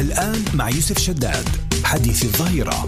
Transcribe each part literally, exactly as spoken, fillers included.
الآن مع يوسف شداد حديث الظهيرة.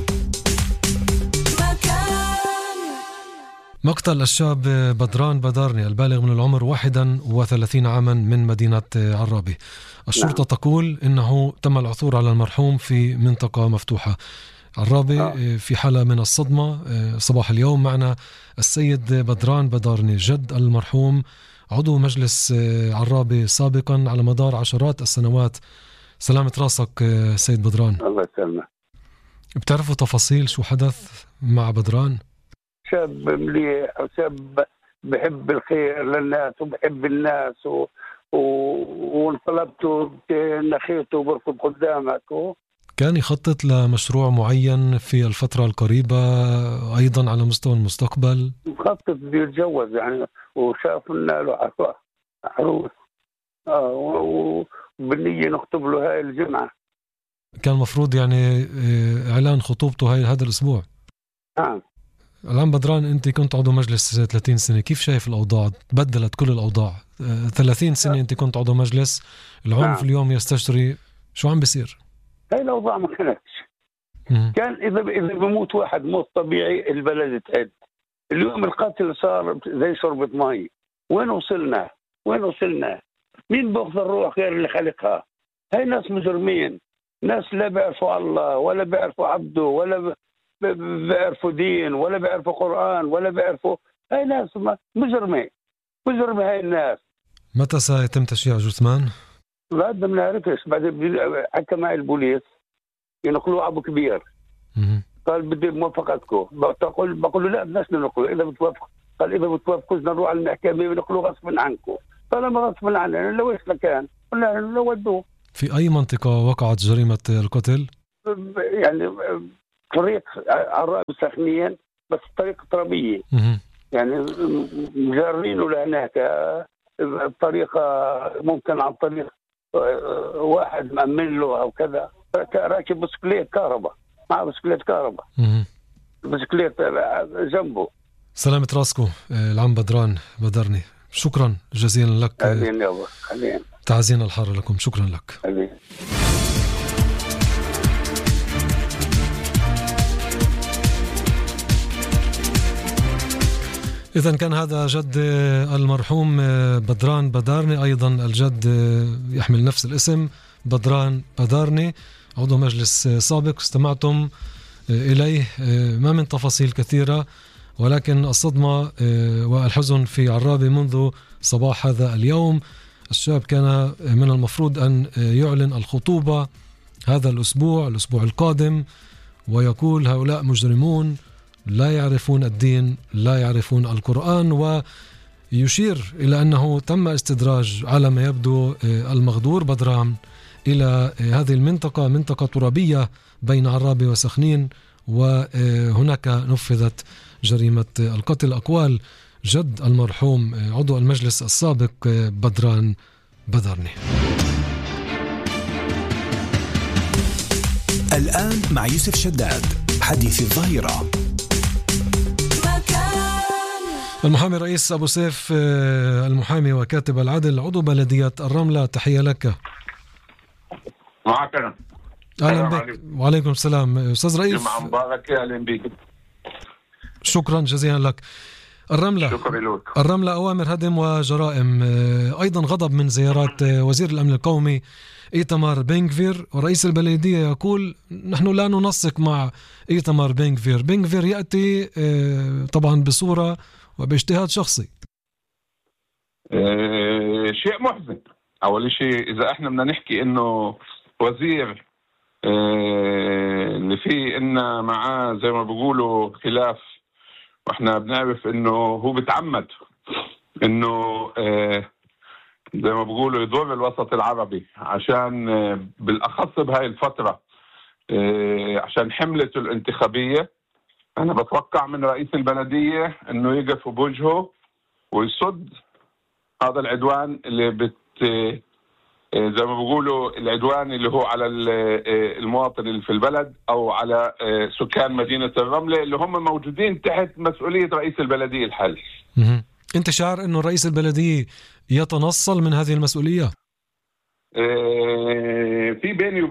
مقتل الشاب بدران بدارني البالغ من العمر واحدا وثلاثين عاما من مدينة عرابي. الشرطة نعم. تقول إنه تم العثور على المرحوم في منطقة مفتوحة. عرابي آه. في حالة من الصدمة. صباح اليوم معنا السيد بدران بدارني جد المرحوم، عضو مجلس عرابي سابقا على مدار عشرات السنوات. سلامة راسك سيد بدران. الله يسلمك. بتعرفوا تفاصيل شو حدث مع بدران؟ شاب مليح وشاب بحب الخير للناس وبحب الناس و... و... وانطلبته نخيته بركض قدامك و... كان يخطط لمشروع معين في الفترة القريبة أيضا على مستوى المستقبل؟ مخطط بيتجوز يعني، وشاف إنه له عروس آه و... وبالنية نخطب له هاي الجمعة. كان مفروض يعني إعلان خطوبته هاي هذا الأسبوع. نعم. الآن بدران أنت كنت عضو مجلس ثلاثين سنة، كيف شايف الأوضاع؟ تبدلت كل الأوضاع. ثلاثين سنة أنت كنت عضو مجلس، العنف نعم. اليوم يستشري. شو عم بيصير؟ هاي الأوضاع ما كانتش. كان إذا إذا بموت واحد موت طبيعي البلد تهد. اليوم القاتل صار زي شربة مي. وين وصلنا؟ وين وصلنا؟ مين بأخذ الروح غير اللي خلقها؟ هاي ناس مجرمين، ناس لا بيعرفوا الله ولا بيعرفوا عبده ولا بيعرفوا دين ولا بيعرفوا قرآن ولا بيعرفوا. هاي ناس مجرمين مجرمة هاي الناس. متى سيتم تشييع جثمان؟ بعد ما نعرفش. بعد حكى معي البوليس ينقلوا أبو كبير. م- قال بدي موافقتكم. بقول بقول له لا بدناش ننقله. إذا بتوافق قال إذا بتوافقوا نروح على المحكمة ونقلوا غصبا عنكم. قال ما غصبا عننا لو إيش مكان قلنا لو ودوه. في أي منطقة وقعت جريمة القتل؟ يعني طريق عرابي سخنين بس طريق ترابية. يعني مجرينه لهناك الطريقة ممكن عن طريق واحد مأمن له أو كذا، راكب بسكليت كهرباء مع بسكليت كهرباء بسكليت جنبه. سلامة راسكو العم بدران بدرني، شكرا جزيلا لك. أهلين يابا أهلين. تعزينا الحارة لكم، شكرا لك. أهلين. إذن كان هذا جد المرحوم بدران بدارني، أيضا الجد يحمل نفس الاسم بدران بدارني، عضو مجلس سابق. استمعتم إليه، ما من تفاصيل كثيرة، ولكن الصدمة والحزن في عرابي منذ صباح هذا اليوم. الشاب كان من المفروض أن يعلن الخطوبة هذا الأسبوع الأسبوع القادم، ويقول هؤلاء مجرمون لا يعرفون الدين لا يعرفون القرآن، ويشير إلى أنه تم استدراج على ما يبدو المغدور بدران إلى هذه المنطقة، منطقة ترابية بين عرابي وسخنين، وهناك نفذت جريمة القتل. أقوال جد المرحوم عضو المجلس السابق بدران بدرني. الآن مع يوسف شداد حديث الظهيرة. المحامي رئيس أبو سيف، المحامي وكاتب العدل، عضو بلدية الرملة، تحية لك. معك أنا. أهلا بك. وعليكم السلام أستاذ رئيس. جمعة مباركة. أهلا بك. شكرا جزيلا لك. الرملة شكرا لك. الرملة أوامر هدم وجرائم، أيضا غضب من زيارات وزير الأمن القومي إيتمار بنغفير، ورئيس البلدية يقول نحن لا ننسق مع إيتمار بنغفير. بنغفير يأتي طبعا بصورة وباجتهاد شخصي. أه شيء محزن. أول شيء إذا إحنا بدنا نحكي إنه وزير أه اللي فيه إنه معاه زي ما بيقولوا خلاف، وإحنا بنعرف إنه هو بتعمد إنه أه زي ما بيقولوا يضر الوسط العربي، عشان أه بالأخص بهاي الفترة أه عشان حملته الانتخابية. أنا بتوقع من رئيس البلدية إنه يقف بوجهه ويصد هذا العدوان اللي بت زي ما بيقولوا العدوان اللي هو على المواطن اللي في البلد أو على سكان مدينة الرملة اللي هم موجودين تحت مسؤولية رئيس البلدية الحالي. أنت شعر إنه رئيس البلدية يتنصل من هذه المسؤولية؟ في بيني وبين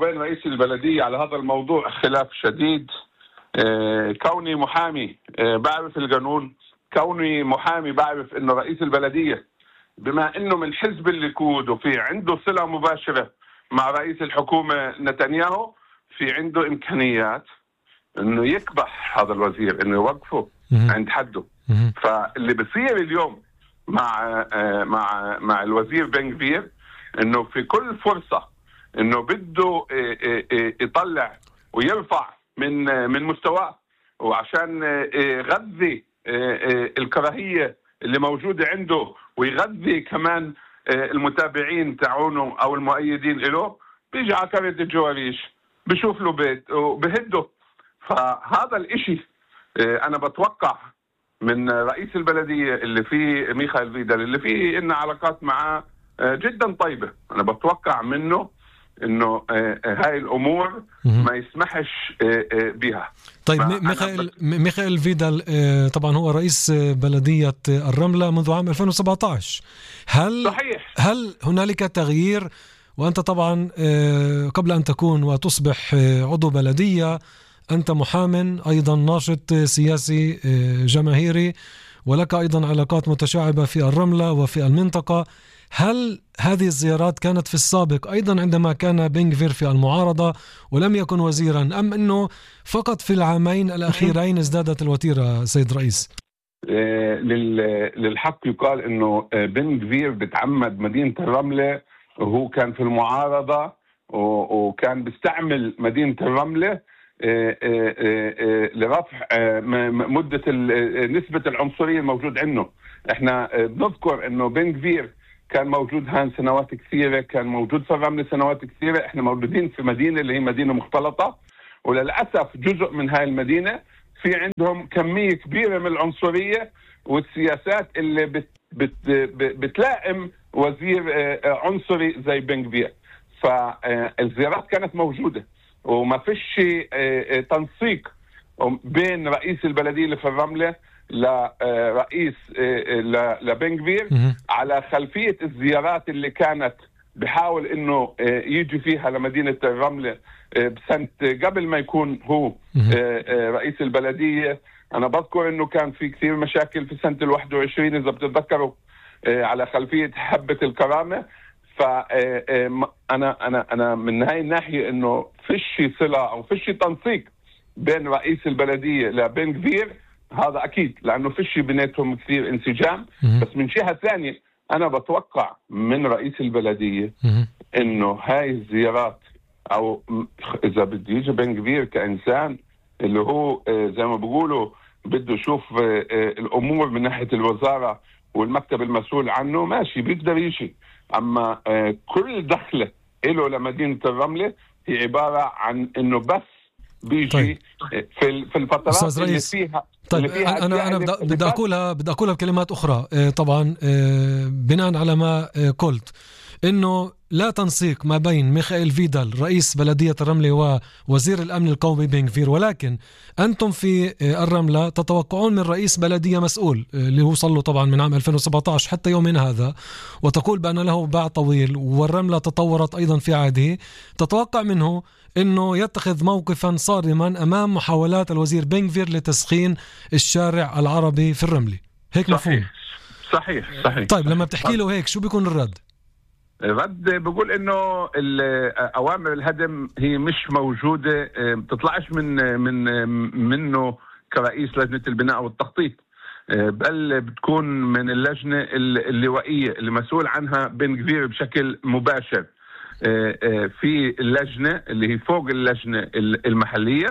وبين رئيس البلدية على هذا الموضوع خلاف شديد. كوني محامي بعرف القانون، كوني محامي بعرف إنه رئيس البلدية بما إنه من حزب الليكود وفي عنده صلة مباشرة مع رئيس الحكومة نتنياهو، في عنده إمكانيات إنه يكبح هذا الوزير، إنه يوقفه عند حده. فاللي بصير اليوم مع مع مع الوزير بن غفير إنه في كل فرصة إنه بده يطلع ويرفع من من مستواه، وعشان يغذي الكراهية اللي موجودة عنده ويغذي كمان المتابعين تاعونه أو المؤيدين له، بيجي على كرة الجواريش بشوف له بيت وبهده. فهذا الاشي أنا بتوقع من رئيس البلدية اللي فيه ميخائيل فيدال اللي فيه إن علاقات معه جدا طيبة، أنا بتوقع منه إنه هاي الأمور ما يسمحش بها. طيب ميخائيل ميخائيل فيدال طبعا هو رئيس بلدية الرملة منذ عام ألفين وسبعة عشر. هل صحيح. هل هنالك تغيير؟ وأنت طبعا قبل أن تكون وتصبح عضو بلدية أنت محامٍ أيضا ناشط سياسي جماهيري، ولك أيضا علاقات متشعبة في الرملة وفي المنطقة. هل هذه الزيارات كانت في السابق أيضا عندما كان بن غفير في المعارضة ولم يكن وزيرا، أم أنه فقط في العامين الأخيرين ازدادت الوتيرة سيد رئيس؟ للحق يقال أنه بن غفير بتعمد مدينة الرملة وهو كان في المعارضة وكان بيستعمل مدينة الرملة لرفع مدة نسبة العنصرية الموجود عنه. احنا بنذكر انه بن غفير كان موجود هان سنوات كثيرة، كان موجود في الرملة سنوات كثيرة. احنا موجودين في مدينة اللي هي مدينة مختلطة، وللأسف جزء من هاي المدينة في عندهم كمية كبيرة من العنصرية والسياسات اللي بت بت بتلائم وزير عنصري زي بن غفير. فالزيارات كانت موجودة وما فيش تنسيق بين رئيس البلدية اللي في الرملة لرئيس لبن غفير على خلفية الزيارات اللي كانت بحاول انه يجي فيها لمدينة الرملة بسنة قبل ما يكون هو رئيس البلدية. انا بذكر انه كان في كثير مشاكل في سنة الواحد وعشرين اذا بتتذكروا على خلفية حبة الكرامة. فأنا أنا أنا من هاي الناحية إنه فيش صلة أو فيش تنسيق بين رئيس البلدية لبن غفير، هذا أكيد لأنه فيش بيناتهم كثير انسجام. بس من جهة ثانية أنا بتوقع من رئيس البلدية إنه هاي الزيارات أو إذا بده يجي بن غفير كإنسان اللي هو زي ما بيقولوا بده يشوف الأمور من ناحية الوزارة والمكتب المسؤول عنه، ماشي بيقدر يجي. أما كل دخله له لمدينة الرملة هي عبارة عن إنه بس بيجي طيب. في في الفترات اللي فيها. طيب اللي فيها أنا أنا بدي أقولها بدي أقولها بكلمات أخرى. طبعا بناء على ما قلت إنه لا تنسيق ما بين ميخائيل فيدال رئيس بلدية الرملة ووزير الأمن القومي بن غفير، ولكن أنتم في الرملة تتوقعون من رئيس بلدية مسؤول اللي هو صار له طبعا من عام ألفين وسبعة عشر حتى يومنا هذا، وتقول بأن له باع طويل والرملة تطورت أيضا في عهده، تتوقع منه أنه يتخذ موقفا صارما أمام محاولات الوزير بن غفير لتسخين الشارع العربي في الرملة. هيك مفهوم؟ صحيح صحيح. طيب لما بتحكي له هيك شو بيكون الرد؟ الرد بقول انه اوامر الهدم هي مش موجوده، بتطلعش من من منه كرئيس لجنه البناء والتخطيط، بل بتكون من اللجنه اللوائيه اللي مسؤول عنها بن غفير بشكل مباشر. في اللجنه اللي هي فوق اللجنه المحليه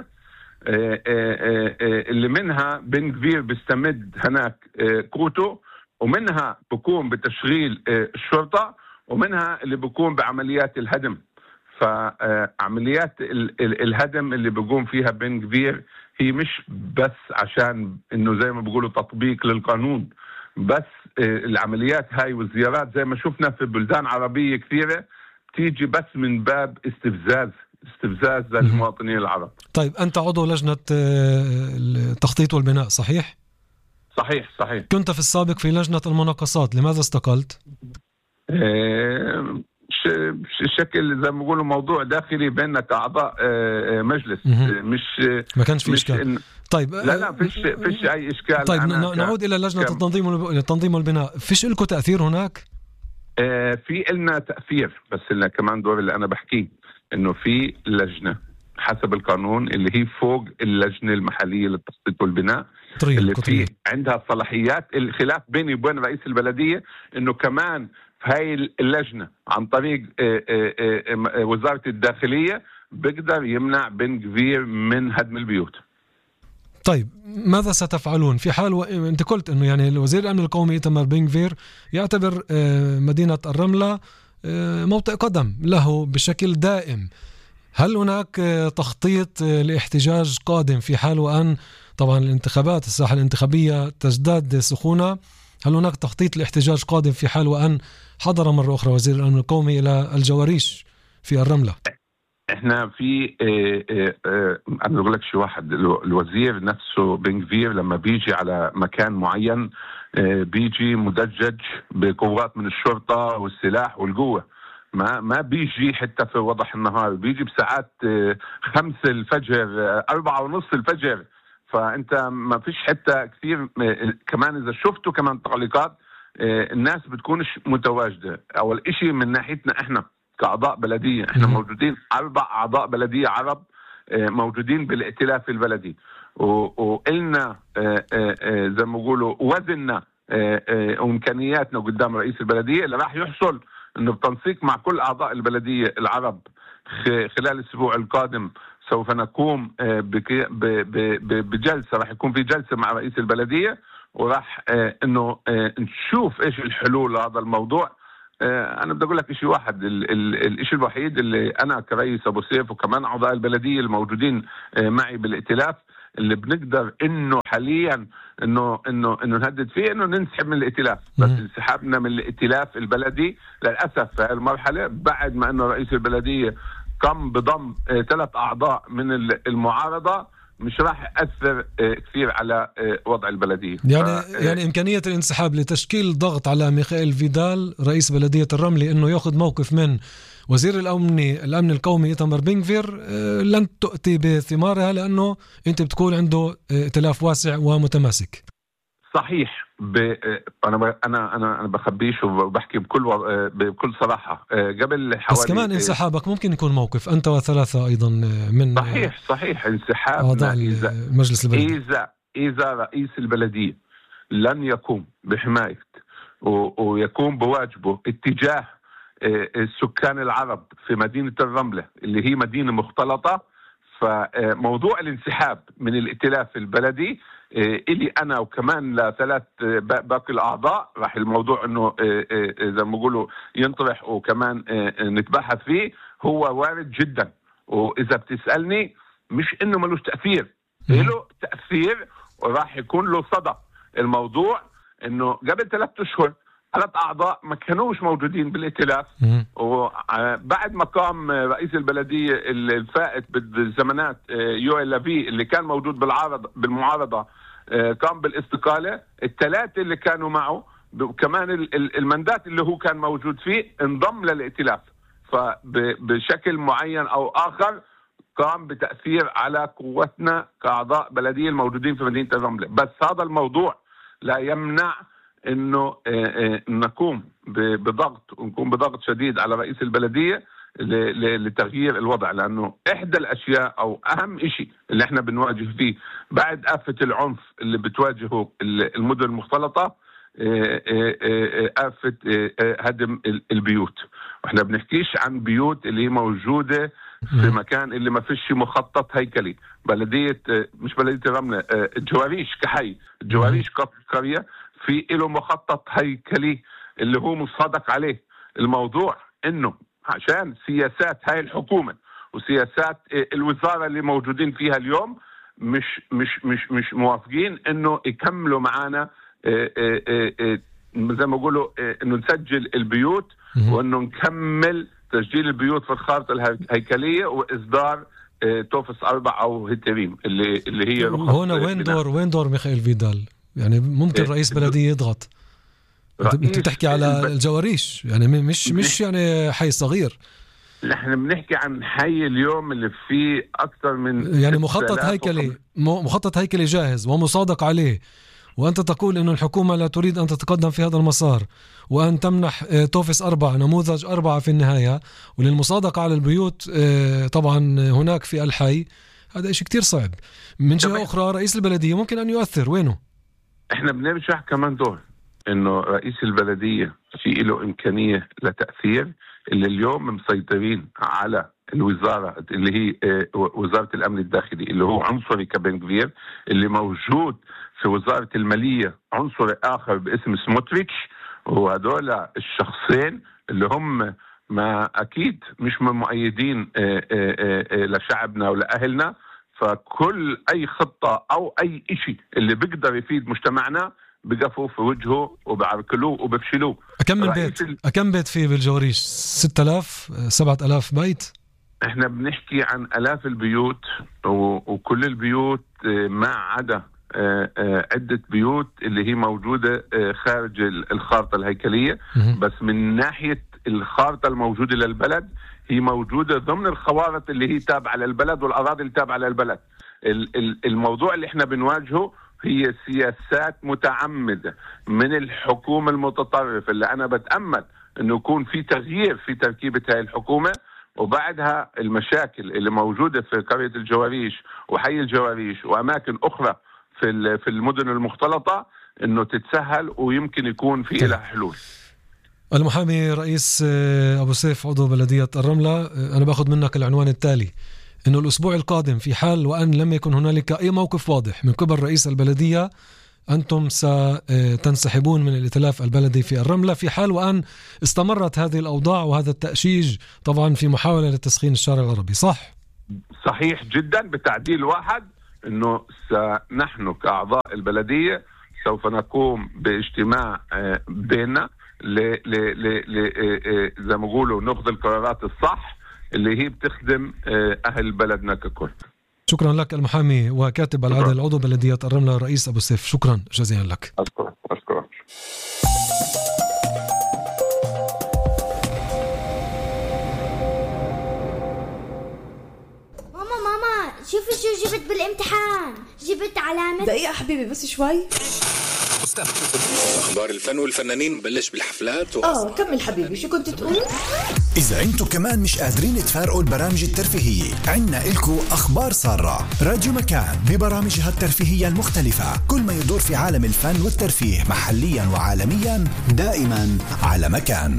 اللي منها بن غفير بيستمد هناك قوته، ومنها بكون بتشغيل الشرطه، ومنها اللي بيقوم بعمليات الهدم. فعمليات الهدم اللي بيقوم فيها بن غفير هي مش بس عشان انه زي ما بيقولوا تطبيق للقانون، بس العمليات هاي والزيارات زي ما شفنا في بلدان عربية كثيرة تيجي بس من باب استفزاز استفزاز للمواطنين العرب. طيب أنت عضو لجنة التخطيط والبناء صحيح؟ صحيح صحيح. كنت في السابق في لجنة المناقصات، لماذا استقلت؟ مش شكل زي ما بيقولوا موضوع داخلي بيننا كأعضاء مجلس، مش ما كانش في إشكال. طيب لا لا فيش فيش أي إشكال. طيب نعود إلى لجنة التنظيم التنظيم والبناء، فيش لكم تأثير هناك؟ آه في إلنا تأثير، بس إلنا كمان دور اللي أنا بحكيه إنه في لجنة حسب القانون اللي هي فوق اللجنة المحلية للتخطيط والبناء اللي في عندها صلاحيات. الخلاف بيني وبين رئيس البلدية إنه كمان في هاي اللجنة عن طريق آآ آآ وزارة الداخلية بيقدر يمنع بن كفير من هدم البيوت. طيب ماذا ستفعلون في حال و... انت قلت انه يعني الوزير الامن القومي إيتمار بن كفير يعتبر مدينة الرملة موطئ قدم له بشكل دائم، هل هناك تخطيط لاحتجاج قادم في حال وأن طبعا الانتخابات الساحة الانتخابية تزداد سخونة؟ هل هناك تخطيط لاحتجاج قادم في حال وأن حضر مرة أخرى وزير الأمن القومي إلى الجواريش في الرملة؟ احنا في اه اه انا بقول لك شيء واحد، الوزير نفسه بن كفير لما بيجي على مكان معين اه بيجي مدجج بقوات من الشرطة والسلاح والقوة، ما ما بيجي حتى في وضح النهار، بيجي بساعات اه خمس الفجر اه أربعة ونص الفجر. فأنت ما فيش حتى كثير اه كمان إذا شفتوا كمان تعليقات اه الناس بتكونش متواجدة. أول إشي من ناحيتنا إحنا كأعضاء بلدية، احنا موجودين أربع أعضاء بلدية عرب موجودين بالائتلاف البلدي، وقلنا زي ما بيقولوا وزننا وإمكانياتنا قدام رئيس البلدية اللي راح يحصل إنه بتنسيق مع كل أعضاء البلدية العرب خلال الأسبوع القادم سوف نقوم بجلسة، راح يكون في جلسة مع رئيس البلدية وراح إنه نشوف إيش الحلول لهذا الموضوع. أنا بدي أقول لك إشي واحد، الإشي الوحيد اللي أنا كرئيس أبو سيف وكمان أعضاء البلدية الموجودين معي بالائتلاف اللي بنقدر إنه حاليا إنه إنه إنه نهدد فيه إنه ننسحب من الائتلاف، بس انسحابنا من الائتلاف البلدي للأسف في هذه المرحلة بعد ما إنه رئيس البلدية قام بضم ثلاث أعضاء من المعارضة مش راح يأثر كثير على وضع البلدية. يعني ف... يعني إمكانية الانسحاب لتشكيل ضغط على ميخائيل فيدال رئيس بلدية الرملة إنه يأخذ موقف من وزير الأمن الأمن القومي إيتمار بن كفير لن تؤتي بثمارها لأنه أنت بتكون عنده ائتلاف واسع ومتماسك. صحيح. ب... انا ب... انا انا انا بخبيش وبحكي بكل و... بكل صراحه قبل حوالي بس كمان انسحابك ممكن يكون موقف انت وثلاثه ايضا من صحيح صحيح انسحاب اعضاء المجلس البلدي. اذا اذا رئيس البلديه لن يقوم بحمايه و... ويقوم بواجبه اتجاه السكان العرب في مدينه الرمله اللي هي مدينه مختلطه، فموضوع الانسحاب من الائتلاف البلدي إلي أنا وكمان لثلاث باقي الأعضاء راح الموضوع إنه زي ما بيقولوا ينطرح وكمان نتبحث فيه، هو وارد جدا. وإذا بتسألني مش إنه ملوش تأثير، له تأثير وراح يكون له صدى. الموضوع إنه قبل ثلاثة أشهر ثلاث أعضاء ما كانوش موجودين بالائتلاف، وبعد ما قام رئيس البلدية الفائت بالزمانات يوئيل لافي اللي كان موجود بالعارض بالمعارضة قام بالاستقالة، الثلاثة اللي كانوا معه وكمان المندات اللي هو كان موجود فيه انضم للائتلاف، فبشكل معين أو آخر قام بتأثير على قوتنا كأعضاء بلدية الموجودين في مدينة الرملة. بس هذا الموضوع لا يمنع انه نقوم بضغط ونقوم بضغط شديد على رئيس البلدية لتغيير الوضع، لانه احدى الاشياء او اهم اشي اللي احنا بنواجه فيه بعد آفة العنف اللي بتواجهه المدن المختلطة آفة هدم البيوت. واحنا بنحكيش عن بيوت اللي موجودة في مكان اللي ما فيش مخطط هيكلي. بلدية مش بلدية الرملة، الجواريش كحي، الجواريش قرية في له مخطط هيكلي اللي هو مصادق عليه. الموضوع انه عشان سياسات هاي الحكومة وسياسات الوزارة اللي موجودين فيها اليوم مش مش مش مش موافقين انه يكملوا معانا زي ما يقولوا انه نسجل البيوت وانه نكمل تسجيل البيوت في الخارطة الهيكلية واصدار توفس أربع او هيتريم اللي اللي هي هنا. وين دور وين دور ميخائيل فيدال؟ يعني ممكن رئيس بلدية يضغط؟ انت بتحكي على الب... الجواريش يعني مش مش يعني حي صغير. احنا بنحكي عن حي اليوم اللي فيه اكثر من يعني مخطط هيكلي مخطط هيكلي جاهز ومصادق عليه، وأنت تقول إنه الحكومة لا تريد أن تتقدم في هذا المسار وأن تمنح توفيس أربعة نموذج أربعة في النهاية، وللمصادقة على البيوت طبعا هناك في الحي. هذا إشي كتير صعب. من جهة أخرى رئيس البلدية ممكن أن يؤثر. وينه؟ إحنا بنرجع كمان دور إنه رئيس البلدية في له إمكانية لتأثير، اللي اليوم مسيطرين على الوزارة اللي هي وزارة الأمن الداخلي اللي هو عنصري كبن كبير، اللي موجود في وزارة المالية عنصر آخر باسم سموتريتش، وهدول الشخصين اللي هم ما أكيد مش من مؤيدين لشعبنا ولأهلنا. فكل أي خطة أو أي إشي اللي بيقدر يفيد مجتمعنا بقفوا في وجهه وبعركلوه وبفشلوه. أكم من بيت ال... أكم بيت فيه بالجواريش؟ ستة آلاف سبعة آلاف بيت؟ احنا بنحكي عن آلاف البيوت، وكل البيوت ما عدا عدة بيوت اللي هي موجودة خارج الخارطة الهيكلية. بس من ناحية الخارطة الموجودة للبلد هي موجودة ضمن الخوارط اللي هي تابعة للبلد والأراضي اللي تابعة للبلد. الموضوع اللي احنا بنواجهه هي سياسات متعمدة من الحكومة المتطرفة، اللي أنا بتأمل أنه يكون في تغيير في تركيبة هاي الحكومة، وبعدها المشاكل اللي موجودة في قرية الجواريش وحي الجواريش وأماكن أخرى في في المدن المختلطة أنه تتسهل ويمكن يكون في لها حلول. المحامي رئيس أبو سيف عضو بلدية الرملة، أنا بأخذ منك العنوان التالي: إنه الأسبوع القادم في حال وأن لم يكن هنالك أي موقف واضح من قبل رئيس البلدية أنتم ستنسحبون من الائتلاف البلدي في الرملة، في حال وأن استمرت هذه الأوضاع وهذا التأشيج طبعا في محاولة لتسخين الشارع العربي. صح؟ صحيح جدا. بتعديل واحد أنه نحن كأعضاء البلدية سوف نقوم باجتماع بيننا ل ل ل زي ما يقولوا ناخذ القرارات الصح اللي هي بتخدم أهل بلدنا ككل. شكرا لك المحامي وكاتب العدل عضو بلدية الرملة رئيس أبو سيف، شكرا جزيلا لك. أشكرك أشكرك. ماما ماما شوفي شو جبت بالامتحان، جبت علامة. دقيقة حبيبي بس شوي. أخبار الفن والفنانين بلش بالحفلات و... آه كمل حبيبي شو كنت تقول؟ إذا أنتوا كمان مش قادرين تفارقوا البرامج الترفيهية، عنا إلكو أخبار سارة. راديو مكان ببرامجها الترفيهية المختلفة، كل ما يدور في عالم الفن والترفيه محليا وعالميا دائما على مكان.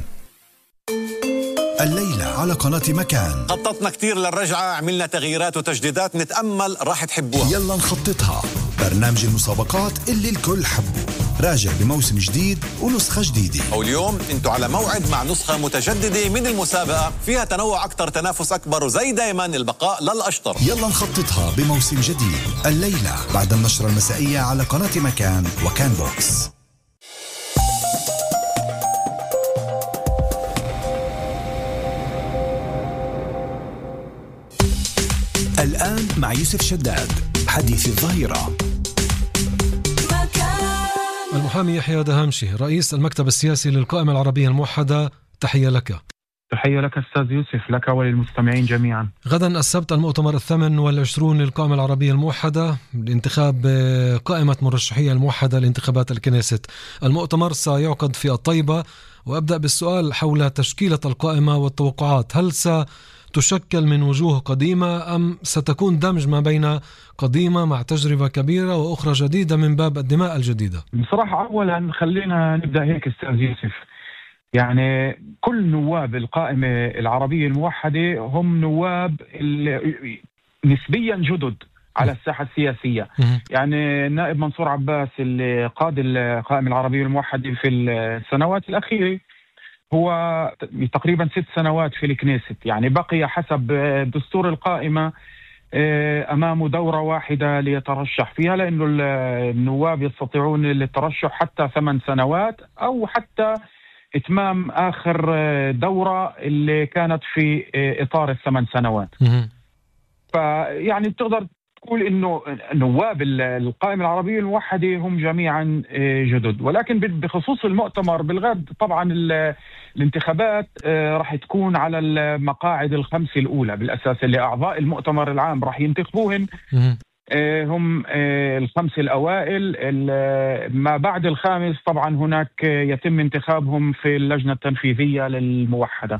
الليلة على قناة مكان خططنا كتير للرجعة، عملنا تغييرات وتجديدات، نتأمل راح تحبوها. يلا نخططها، برنامج المسابقات اللي الكل حبه، راجع بموسم جديد ونسخة جديدة. واليوم انتوا على موعد مع نسخة متجددة من المسابقة، فيها تنوع أكتر، تنافس أكبر، وزي دايما البقاء للأشطر. يلا نخططها بموسم جديد الليلة بعد النشرة المسائية على قناة مكان وكان بوكس. الآن مع يوسف شداد حديث الظهيرة. المحامي يحيى دهامشي رئيس المكتب السياسي للقائمة العربية الموحدة، تحية لك. تحية لك أستاذ يوسف، لك وللمستمعين جميعا. غدا السبت المؤتمر الثامن والعشرون للقائمة العربية الموحدة لانتخاب قائمة مرشحية الموحدة لانتخابات الكنيست. المؤتمر سيعقد في الطيبة، وأبدأ بالسؤال حول تشكيلة القائمة والتوقعات. هل ستشكل من وجوه قديمة أم ستكون دمج ما بين قديمة مع تجربة كبيرة وأخرى جديدة من باب الدماء الجديدة؟ بصراحة أولا خلينا نبدأ هيك أستاذ يوسف، يعني كل نواب القائمة العربية الموحدة هم نواب نسبيا جدد على الساحة السياسية. يعني النائب منصور عباس اللي قاد القائمة العربية الموحدة في السنوات الأخيرة هو تقريبا ست سنوات في الكنيست، يعني بقي حسب دستور القائمة أمامه دورة واحدة ليترشح فيها، لأنه النواب يستطيعون الترشح حتى ثمان سنوات أو حتى إتمام آخر دورة اللي كانت في إطار الثمان سنوات. فيعني بتقدر تقول إنه نواب القائمة العربية الموحدة هم جميعا جدد، ولكن بخصوص المؤتمر بالغد طبعا الانتخابات راح تكون على المقاعد الخمسة الأولى بالأساس اللي أعضاء المؤتمر العام راح ينتخبوهن هم الخمسة الأوائل. ما بعد الخامس طبعا هناك يتم انتخابهم في اللجنة التنفيذية للموحدة.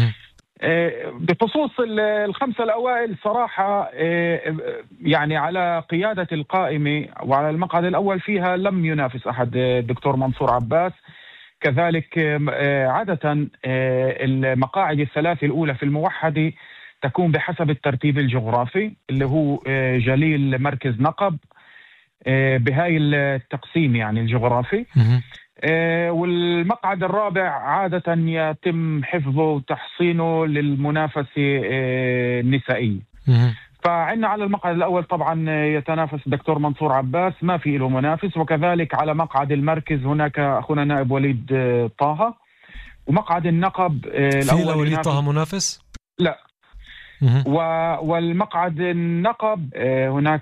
بخصوص الخمسة الأوائل صراحة يعني على قيادة القائمة وعلى المقعد الأول فيها لم ينافس أحد الدكتور منصور عباس. كذلك عادة المقاعد الثلاثة الأولى في الموحدة تكون بحسب الترتيب الجغرافي اللي هو جليل مركز نقب بهاي التقسيم يعني الجغرافي. والمقعد الرابع عادة يتم حفظه وتحصينه للمنافسة النسائية. فعندنا على المقعد الأول طبعا يتنافس الدكتور منصور عباس ما في له منافس، وكذلك على مقعد المركز هناك أخونا نائب وليد طه، ومقعد النقب الأول في وليد طه منافس؟ لا. والمقعد النقب هناك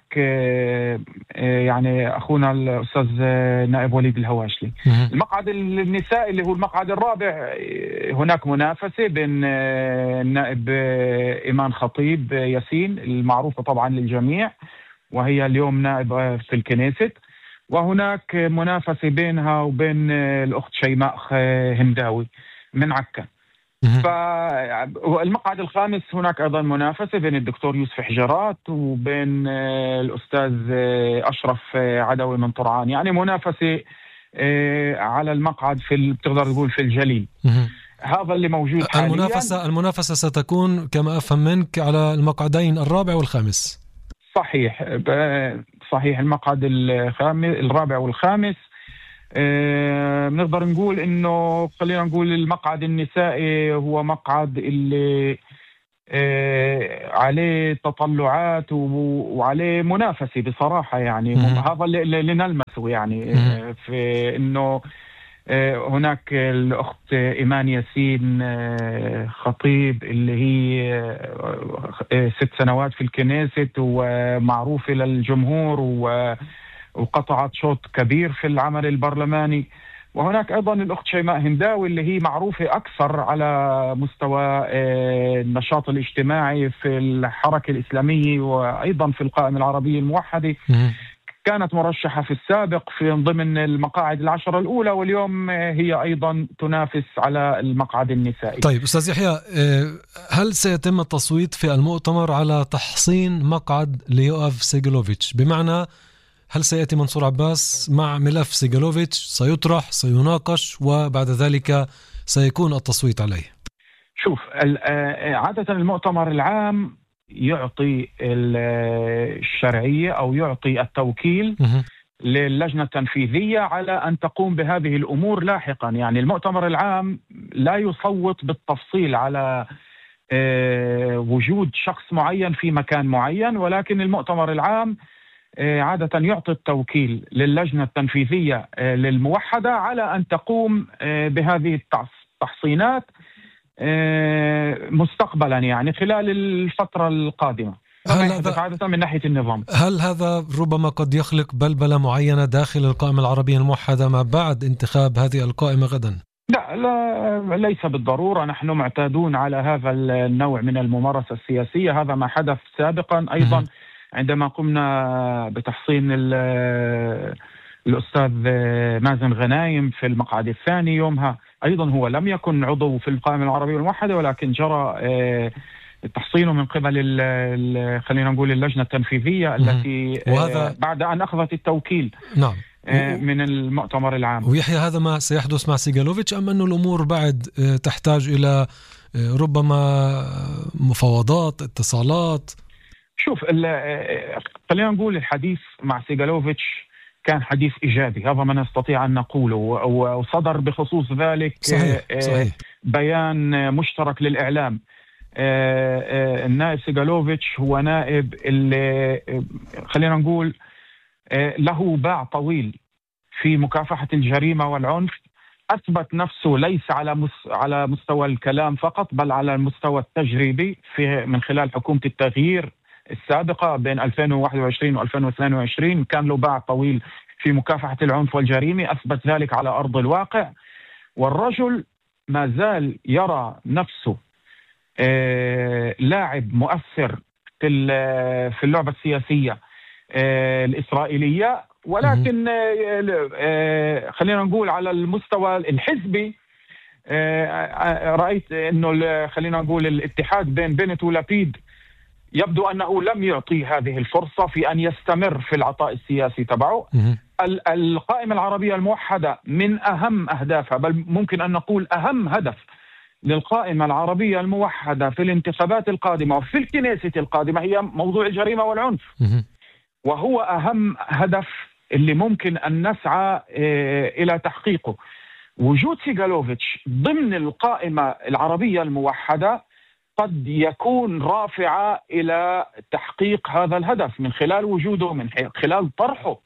يعني أخونا الأستاذ نائب وليد الهواشلي. المقعد النسائي اللي هو المقعد الرابع هناك منافسة بين النائب إيمان خطيب ياسين المعروفة طبعا للجميع وهي اليوم نائب في الكنيست، وهناك منافسة بينها وبين الأخت شيماء هنداوي من عكا. فالمقعد الخامس هناك أيضا منافسة بين الدكتور يوسف حجرات وبين الأستاذ أشرف عدوي من طرعان، يعني منافسة على المقعد في بتقدر تقول في الجليل. هذا اللي موجود حاليا. المنافسة المنافسة ستكون كما أفهم منك على المقعدين الرابع والخامس. صحيح صحيح المقعد الخامس الرابع والخامس. بنقدر أه نقول إنه خلينا نقول المقعد النسائي هو مقعد اللي أه عليه تطلعات وعليه منافسة بصراحة يعني. هذا اللي, اللي نلمسه يعني أه في إنه أه هناك الأخت إيمان ياسين أه خطيب اللي هي أه ست سنوات في الكنيست ومعروفة للجمهور و وقطعت شوط كبير في العمل البرلماني. وهناك أيضا الأخت شيماء هنداوي اللي هي معروفة أكثر على مستوى النشاط الاجتماعي في الحركة الإسلامية وأيضا في القائمة العربية الموحدة. كانت مرشحة في السابق في ضمن المقاعد العشرة الأولى، واليوم هي أيضا تنافس على المقعد النسائي. طيب أستاذ يحيى، هل سيتم التصويت في المؤتمر على تحصين مقعد ليوآف سيغلوفيتش؟ بمعنى هل سيأتي منصور عباس مع ملف سيغلوفيتش سيطرح سيناقش وبعد ذلك سيكون التصويت عليه؟ شوف عادة المؤتمر العام يعطي الشرعية أو يعطي التوكيل للجنة التنفيذية على أن تقوم بهذه الأمور لاحقا. يعني المؤتمر العام لا يصوت بالتفصيل على وجود شخص معين في مكان معين، ولكن المؤتمر العام عادة يعطي التوكيل للجنة التنفيذية للموحدة على أن تقوم بهذه التحصينات مستقبلا يعني خلال الفترة القادمة. هل هذا عادة من ناحية النظام هل هذا ربما قد يخلق بلبلة معينة داخل القائمة العربية الموحدة ما بعد انتخاب هذه القائمة غدا؟ لا, لا ليس بالضرورة. نحن معتادون على هذا النوع من الممارسة السياسية. هذا ما حدث سابقا أيضا م- عندما قمنا بتحصين الأستاذ مازن غنايم في المقعد الثاني. يومها أيضا هو لم يكن عضو في القائمة العربية الموحدة، ولكن جرى تحصينه من قبل خلينا نقول اللجنة التنفيذية التي وهذا بعد أن أخذت التوكيل نعم من المؤتمر العام. ويحيى هذا ما سيحدث مع سيغلوفيتش أم أن الأمور بعد تحتاج إلى ربما مفاوضات اتصالات؟ شوف خلينا نقول الحديث مع سيغلوفيتش كان حديث إيجابي، هذا ما نستطيع أن نقوله، وصدر بخصوص ذلك صحيح. صحيح. بيان مشترك للإعلام. النائب سيغلوفيتش هو نائب اللي خلينا نقول له باع طويل في مكافحة الجريمة والعنف. أثبت نفسه ليس على على مستوى الكلام فقط بل على المستوى التجريبي في من خلال حكومة التغيير السابقة بين ألفين وواحد وعشرين وألفين واثنين وعشرين، كان له باع طويل في مكافحة العنف والجريمة، أثبت ذلك على أرض الواقع. والرجل ما زال يرى نفسه آه لاعب مؤثر في في اللعبة السياسية آه الإسرائيلية، ولكن آه آه خلينا نقول على المستوى الحزبي آه رأيت أنه خلينا نقول الاتحاد بين بنت ولبيد يبدو أنه لم يعطي هذه الفرصة في أن يستمر في العطاء السياسي تبعه. القائمة العربية الموحدة من أهم أهدافها، بل ممكن أن نقول أهم هدف للقائمة العربية الموحدة في الانتخابات القادمة وفي الكنيسة القادمة هي موضوع الجريمة والعنف، وهو أهم هدف اللي ممكن أن نسعى إلى تحقيقه. وجود سيغالوفيتش ضمن القائمة العربية الموحدة قد يكون رافعة إلى تحقيق هذا الهدف من خلال وجوده، من خلال طرحه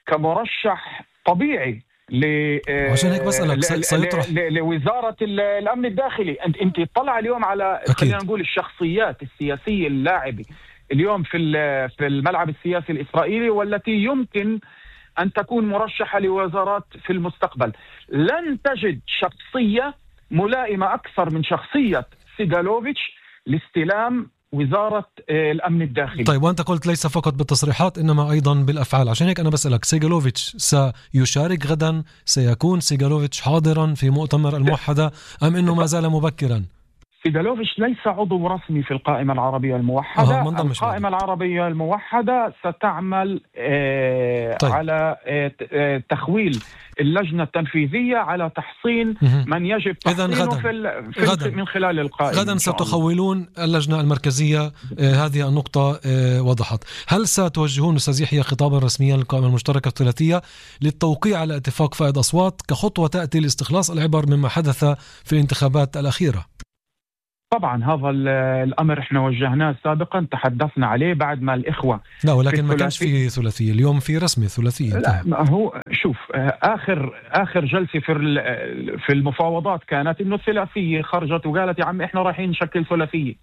كمرشح طبيعي ل عشان هيك بسألك سيطرح لوزارة الأمن الداخلي. أنت أنت تطلع اليوم على أكيد. خلينا نقول الشخصيات السياسية اللاعبة اليوم في في الملعب السياسي الإسرائيلي والتي يمكن أن تكون مرشحة لوزارات في المستقبل. لن تجد شخصية ملائمة أكثر من شخصية سيغالوفيتش لاستلام وزارة الأمن الداخلي. طيب، وأنت قلت ليس فقط بالتصريحات إنما أيضا بالأفعال، عشان هيك أنا بسألك سيغالوفيتش سيشارك غدا؟ سيكون سيغالوفيتش حاضرا في مؤتمر الموحدة أم إنه ما زال مبكرا؟ سيغالوفيتش ليس عضو رسمي في القائمة العربية الموحدة. آه القائمة العربية الموحدة ستعمل آه طيب. على آه تخويل اللجنة التنفيذية على تحصين مه. من يجب تحصينه غداً. في, في غداً. من خلال القائمة. غدا ستخولون اللجنة المركزية. آه هذه النقطة آه وضحت. هل ستوجهون أستاذ يحيى خطابا رسميا للقائمة المشتركة الثلاثية للتوقيع على اتفاق فائض أصوات كخطوة تأتي لاستخلاص العبر مما حدث في الانتخابات الأخيرة؟ طبعا هذا الأمر احنا وجهناه سابقا، تحدثنا عليه بعد ما الإخوة. لا ولكن ما كانش في ثلاثية، اليوم في رسمي ثلاثية. لا هو شوف آخر آخر جلسة في في المفاوضات كانت إنه الثلاثية خرجت وقالت يا عم احنا رايحين نشكل ثلاثية.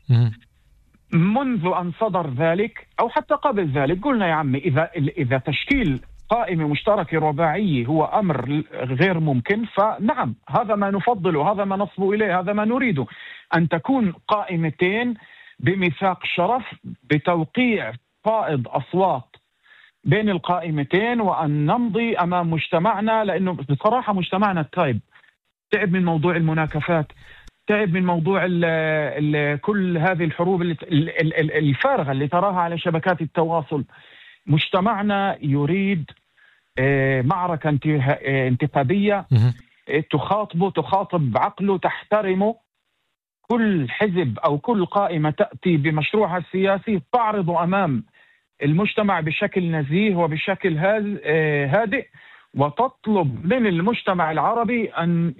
منذ أن صدر ذلك أو حتى قبل ذلك قلنا يا عم إذا إذا تشكيل قائمة مشتركة رباعية هو أمر غير ممكن، فنعم هذا ما نفضله، هذا ما نصبو إليه، هذا ما نريده، أن تكون قائمتين بميثاق شرف بتوقيع فائض أصوات بين القائمتين، وأن نمضي أمام مجتمعنا، لأنه بصراحة مجتمعنا تعب تعب من موضوع المناكفات، تعب من موضوع ال ال كل هذه الحروب الفارغة اللي تراها على شبكات التواصل. مجتمعنا يريد معركة انتخابية تخاطبه، تخاطب عقله، تحترمه. كل حزب أو كل قائمة تأتي بمشروعها السياسي تعرض أمام المجتمع بشكل نزيه وبشكل هادئ، وتطلب من المجتمع العربي أن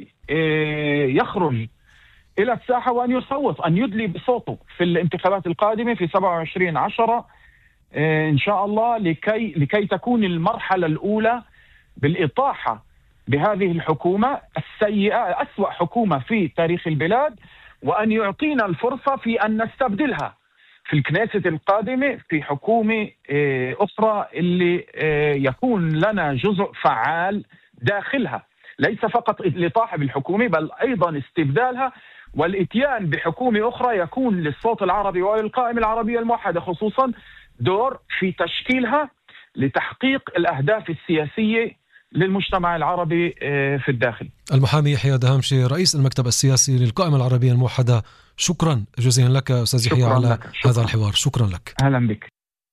يخرج إلى الساحة وأن يصوت، أن يدلي بصوته في الانتخابات القادمة في سبعة وعشرين عشرة إن شاء الله، لكي لكي تكون المرحلة الأولى بالإطاحة بهذه الحكومة السيئة، أسوأ حكومة في تاريخ البلاد، وأن يعطينا الفرصة في أن نستبدلها في الكنيسة القادمة في حكومة أخرى اللي يكون لنا جزء فعال داخلها، ليس فقط الإطاحة بالحكومة بل أيضا استبدالها والإتيان بحكومة أخرى يكون للصوت العربي وللقائمة العربية الموحدة خصوصا دور في تشكيلها لتحقيق الأهداف السياسية للمجتمع العربي في الداخل. المحامي يحيى دهامشي رئيس المكتب السياسي للقائمة العربية الموحدة، شكرا جزيلا لك أستاذ يحيى على شكرا. هذا الحوار، شكرا لك. أهلا بك.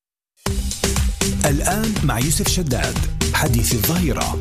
الآن مع يوسف شداد حديث الظهيرة.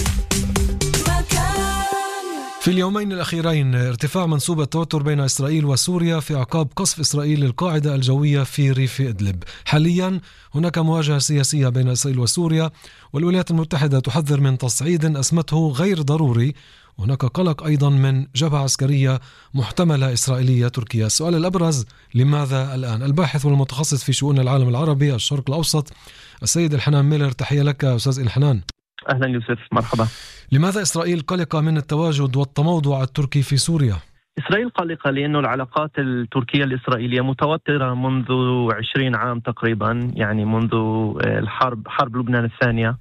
في اليومين الأخيرين ارتفاع منسوب التوتر بين إسرائيل وسوريا في أعقاب قصف إسرائيل للقاعدة الجوية في ريف إدلب. حاليا هناك مواجهة سياسية بين إسرائيل وسوريا، والولايات المتحدة تحذر من تصعيد أسمته غير ضروري. هناك قلق أيضا من جبهة عسكرية محتملة إسرائيلية تركيا. السؤال الأبرز، لماذا الآن؟ الباحث والمتخصص في شؤون العالم العربي الشرق الأوسط السيد الحنان ميلر، تحية لك أستاذ الحنان. أهلا يوسف، مرحبا. لماذا إسرائيل قلقة من التواجد والتموضع التركي في سوريا؟ إسرائيل قلقة لأنه العلاقات التركية الإسرائيلية متوترة منذ عشرين عام تقريبا، يعني منذ الحرب حرب لبنان الثانية.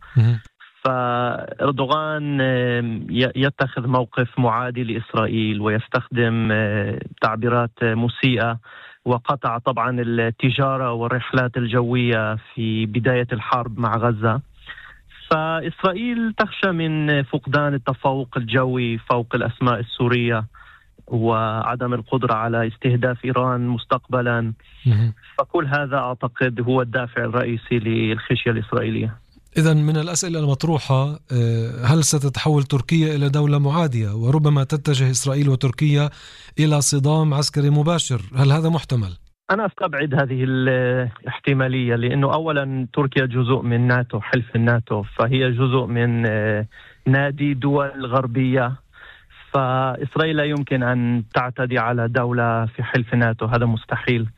فأردوغان يتخذ موقف معادي لإسرائيل ويستخدم تعبيرات مسيئة، وقطع طبعا التجارة والرحلات الجوية في بداية الحرب مع غزة. فإسرائيل تخشى من فقدان التفوق الجوي فوق الأسماء السورية وعدم القدرة على استهداف إيران مستقبلا. فكل هذا أعتقد هو الدافع الرئيسي للخشية الإسرائيلية. إذن من الأسئلة المطروحة، هل ستتحول تركيا إلى دولة معادية وربما تتجه إسرائيل وتركيا إلى صدام عسكري مباشر؟ هل هذا محتمل؟ أنا أستبعد هذه الاحتمالية، لأنه أولا تركيا جزء من ناتو، حلف الناتو، فهي جزء من نادي دول غربية، فإسرائيل لا يمكن أن تعتدي على دولة في حلف ناتو، هذا مستحيل.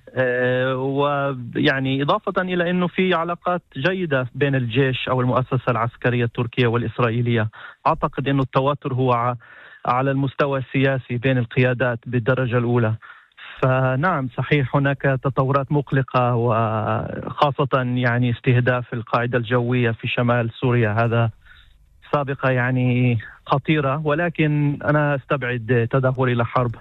أه ويعني إضافة إلى أنه في علاقات جيدة بين الجيش أو المؤسسة العسكرية التركية والإسرائيلية. أعتقد أنه التوتر هو على المستوى السياسي بين القيادات بالدرجة الأولى. فنعم صحيح هناك تطورات مقلقة، وخاصة يعني استهداف القاعدة الجوية في شمال سوريا، هذا سابقة يعني خطيرة، ولكن أنا استبعد تدهور إلى حرب.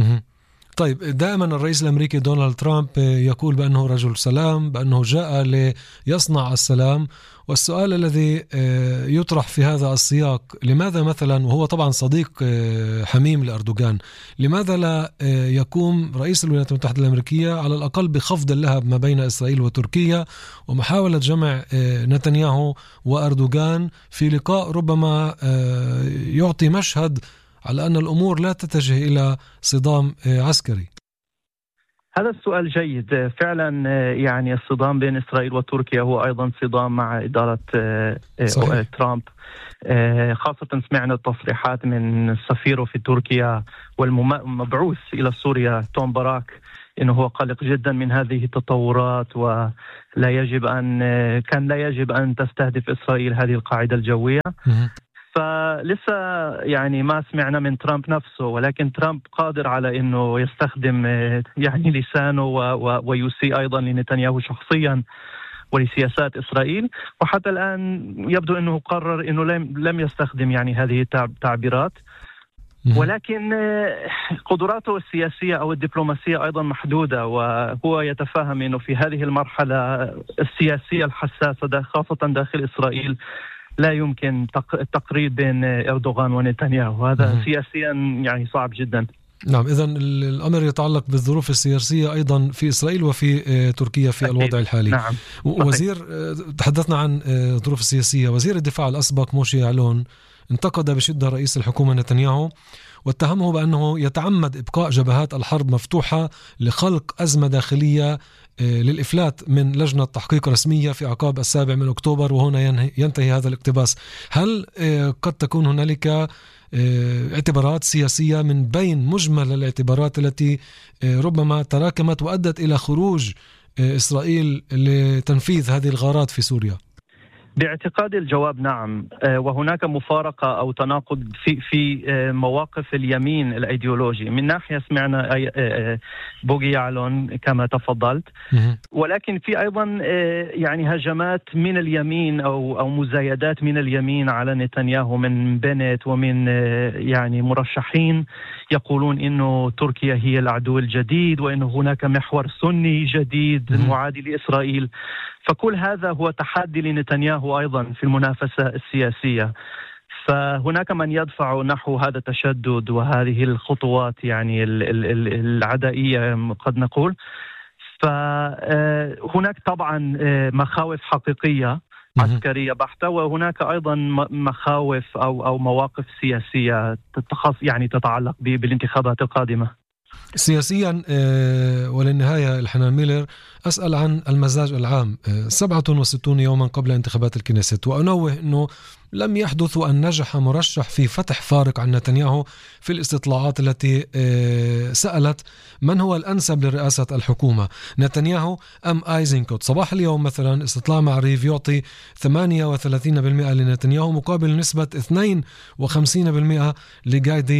طيب، دائما الرئيس الأمريكي دونالد ترامب يقول بأنه رجل سلام، بأنه جاء ليصنع السلام. والسؤال الذي يطرح في هذا السياق، لماذا مثلا، وهو طبعا صديق حميم لأردوغان، لماذا لا يقوم رئيس الولايات المتحدة الأمريكية على الأقل بخفض اللهب ما بين إسرائيل وتركيا ومحاولة جمع نتنياهو وأردوغان في لقاء ربما يعطي مشهد على أن الأمور لا تتجه إلى صدام عسكري؟ هذا السؤال جيد فعلا. يعني الصدام بين إسرائيل وتركيا هو أيضا صدام مع إدارة صحيح. ترامب، خاصة سمعنا التصريحات من سفيره في تركيا والمبعوث إلى سوريا توم باراك إنه هو قلق جدا من هذه التطورات، ولا يجب أن كان لا يجب أن تستهدف إسرائيل هذه القاعدة الجوية. فلسه يعني ما سمعنا من ترامب نفسه، ولكن ترامب قادر على انه يستخدم يعني لسانه ويسيء ايضا لنتنياهو شخصيا ولسياسات اسرائيل. وحتى الان يبدو انه قرر انه لم لم يستخدم يعني هذه التعبيرات، ولكن قدراته السياسية او الدبلوماسية ايضا محدودة، وهو يتفهم انه في هذه المرحلة السياسية الحساسة خاصة داخل اسرائيل لا يمكن التقريب بين أردوغان ونتنياهو، هذا مم. سياسيا يعني صعب جدا. نعم، إذن الأمر يتعلق بالظروف السياسية أيضا في إسرائيل وفي تركيا في أكيد. الوضع الحالي. نعم. وزير تحدثنا عن الظروف السياسية، وزير الدفاع الأسبق موشي يعلون انتقد بشدة رئيس الحكومة نتنياهو واتهمه بأنه يتعمد إبقاء جبهات الحرب مفتوحة لخلق أزمة داخلية للإفلات من لجنة تحقيق رسمية في أعقاب السابع من أكتوبر، وهنا ينتهي هذا الاقتباس. هل قد تكون هنالك اعتبارات سياسية من بين مجمل الاعتبارات التي ربما تراكمت وأدت إلى خروج إسرائيل لتنفيذ هذه الغارات في سوريا؟ باعتقادي الجواب نعم، وهناك مفارقة أو تناقض في في مواقف اليمين الأيديولوجي. من ناحية سمعنا بوغي يعلن كما تفضلت، ولكن في أيضا يعني هجمات من اليمين أو أو مزايدات من اليمين على نتنياهو من بنت ومن يعني مرشحين يقولون إنه تركيا هي العدو الجديد، وإنه هناك محور سني جديد معادي لإسرائيل. فكل هذا هو تحدي لنتنياهو أيضا في المنافسة السياسية. فهناك من يدفع نحو هذا التشدد وهذه الخطوات يعني العدائية قد نقول. فهناك طبعا مخاوف حقيقية عسكرية بحتة، وهناك أيضا مخاوف أو أو مواقف سياسية تتخص يعني تتعلق بالانتخابات القادمة. سياسيا وللنهاية الحنان ميلر، أسأل عن المزاج العام. سبعة وستون يوما قبل انتخابات الكنيست، وأنوه أنه لم يحدث أن نجح مرشح في فتح فارق عن نتنياهو في الاستطلاعات التي سألت من هو الأنسب لرئاسة الحكومة، نتنياهو أم آيزنكوت. صباح اليوم مثلا استطلاع معريف يعطي ثمانية وثلاثين بالمئة لنتنياهو مقابل نسبة اثنين وخمسين بالمئة لجايدي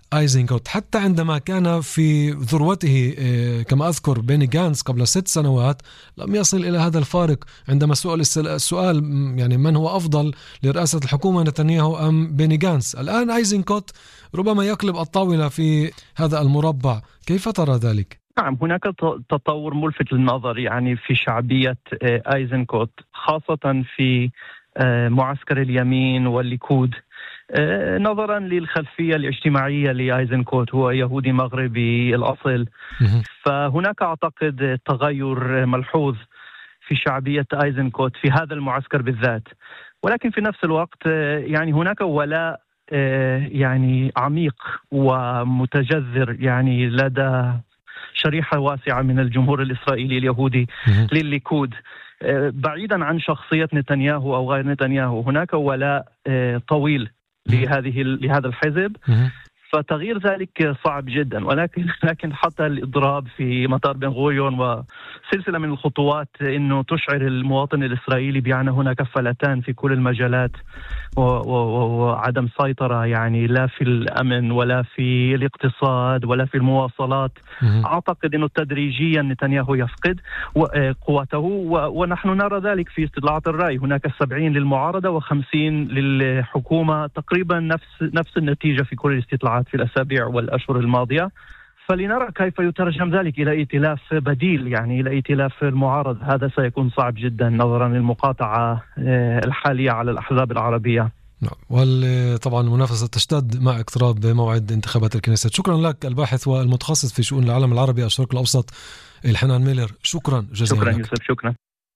أيزنكوت، حتى عندما كان في ذروته كما أذكر بيني غانتس قبل ست سنوات لم يصل إلى هذا الفارق. عندما سؤال السؤال يعني من هو أفضل لرئاسة الحكومة، نتنياهو أم بيني غانتس، الآن أيزنكوت ربما يقلب الطاولة في هذا المربع. كيف ترى ذلك؟ نعم، هناك تطور ملفت للنظر يعني في شعبية أيزنكوت، خاصة في معسكر اليمين والليكود، نظرا للخلفية الاجتماعية لأيزنكوت، هو يهودي مغربي الأصل. فهناك أعتقد تغير ملحوظ في شعبية أيزنكوت في هذا المعسكر بالذات، ولكن في نفس الوقت يعني هناك ولاء يعني عميق ومتجذر يعني لدى شريحة واسعة من الجمهور الإسرائيلي اليهودي للليكود، بعيدا عن شخصية نتنياهو أو غير نتنياهو. هناك ولاء طويل لهذه لهذا الحزب، فتغيير ذلك صعب جدا. ولكن لكن حتى الإضراب في مطار بن غوريون وسلسلة من الخطوات إنه تشعر المواطن الإسرائيلي بأن هناك فلتان في كل المجالات وعدم سيطرة، يعني لا في الأمن ولا في الاقتصاد ولا في المواصلات. أعتقد أنه تدريجيا نتنياهو يفقد قوته، ونحن نرى ذلك في استطلاعات الرأي. هناك سبعين للمعارضة وخمسين للحكومة، تقريبا نفس نفس النتيجة في كل الاستطلاعات في الأسابيع والأشهر الماضية. فلنرى كيف يترجم ذلك إلى ائتلاف بديل، يعني إلى ائتلاف المعارض. هذا سيكون صعب جدا نظرا للمقاطعة الحالية على الأحزاب العربية. وطبعا المنافسة تشتد مع اقتراب موعد انتخابات الكنيسة. شكرا لك الباحث والمتخصص في شؤون العالم العربي الشرق الأوسط الحنان ميلر، شكرا جزيلا. شكرا لك. يوسف. شكرا.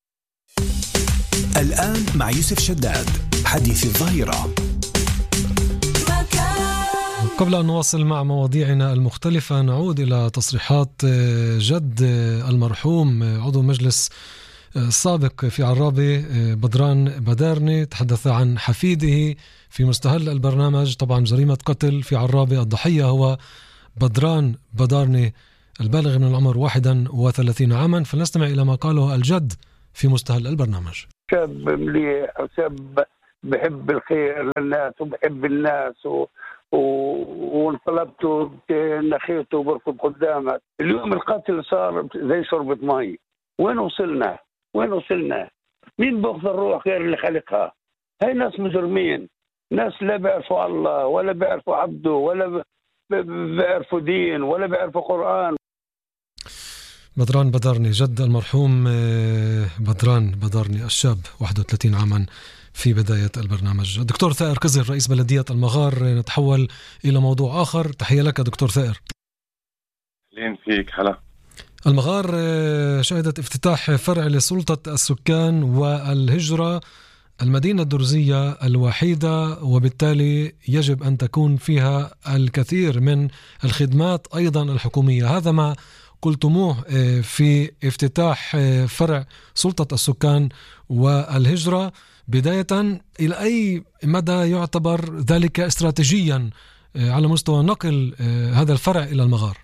الآن مع يوسف شداد، حديث الظهيرة. قبل أن نواصل مع مواضيعنا المختلفة، نعود إلى تصريحات جد المرحوم عضو مجلس السابق في عرابة بدران بدارني. تحدث عن حفيده في مستهل البرنامج. طبعا جريمة قتل في عرابة، الضحية هو بدران بدارني البالغ من العمر واحدا وثلاثين عاما. فلنستمع إلى ما قاله الجد في مستهل البرنامج. شاب مليح، شاب بحب الخير للناس وبحب الناس و... وانطلبته نخيته بركض قدامك. اليوم القتل صار زي شربة مي. وين وصلنا؟ وين وصلنا؟ مين بأخذ الروح غير اللي خلقها؟ هاي ناس مجرمين، ناس لا بيعرفوا الله ولا بيعرفوا عبده ولا بيعرفوا دين ولا بيعرفوا قرآن. بدران بدارني جد المرحوم بدران بدارني الشاب واحد وثلاثين عاما في بداية البرنامج. الدكتور ثائر قزر رئيس بلدية المغار. نتحول إلى موضوع آخر. تحية لك دكتور ثائر. لين فيك هلا. المغار شهدت افتتاح فرع لسلطة السكان والهجرة، المدينة الدرزية الوحيدة، وبالتالي يجب أن تكون فيها الكثير من الخدمات أيضا الحكومية. هذا ما قلتموه في افتتاح فرع سلطة السكان والهجرة. بداية، إلى أي مدى يعتبر ذلك استراتيجيا على مستوى نقل هذا الفرع إلى المغار؟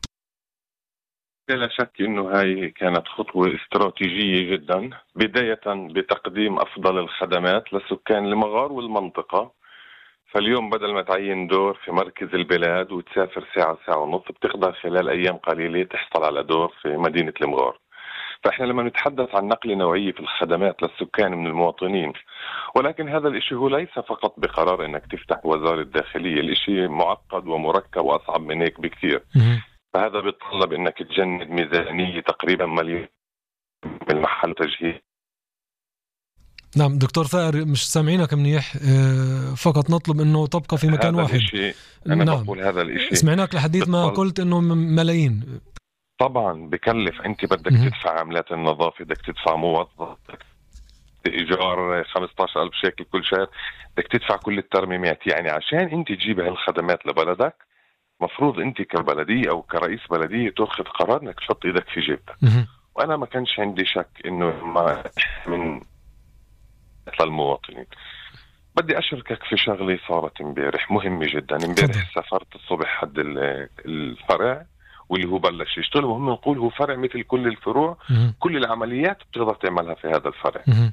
لا شك أنه هاي كانت خطوة استراتيجية جدا، بداية بتقديم أفضل الخدمات لسكان المغار والمنطقة. فاليوم بدل ما تعين دور في مركز البلاد وتسافر ساعة ساعة ونص، بتقدر خلال أيام قليلة تحصل على دور في مدينة المغار. فإحنا لما نتحدث عن نقل نوعية في الخدمات للسكان من المواطنين، ولكن هذا الإشي هو ليس فقط بقرار إنك تفتح وزارة داخلية، الإشي معقد ومركب وأصعب من هيك بكثير. فهذا بيتطلب إنك تجند ميزانية تقريبا مليون بالمحل تجهيز. نعم دكتور ثائر، مش سامعينك منيح، فقط نطلب إنه تبقى في مكان هذا واحد. أنا نعم. بقول هذا الإشي سمعناك لحديث ما قلت إنه ملايين. طبعا بكلف. أنت بدك م- تدفع عملات النظافة، بدك تدفع موظف، إيجار خمسة عشر ألف شيكل كل شهر، بدك تدفع كل الترميمات. يعني عشان أنت تجيب هالخدمات لبلدك، مفروض أنت كبلدية أو كرئيس بلدية تأخذ قرار إنك تحط إيدك في جيبك. م- وأنا ما كانش عندي شك إنه ما من للمواطنين. بدي أشاركك في شغلة صارت امبارح مهمة جدا. امبارح سافرت الصبح حد الفرع واللي هو بلش يشتغل، وهم نقول هو فرع مثل كل الفروع، م- كل العمليات بتقدر تعملها في هذا الفرع. م-